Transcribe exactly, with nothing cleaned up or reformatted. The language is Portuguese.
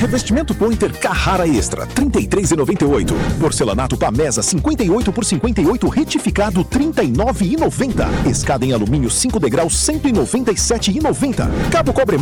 Revestimento Pointer Carrara Extra, trinta e três reais e noventa e oito centavos. Porcelanato Pamesa, cinquenta e oito por cinquenta e oito, retificado, trinta e nove reais e noventa centavos. Escada em alumínio cinco degraus, cento e noventa e sete reais e noventa centavos. Cabo cobre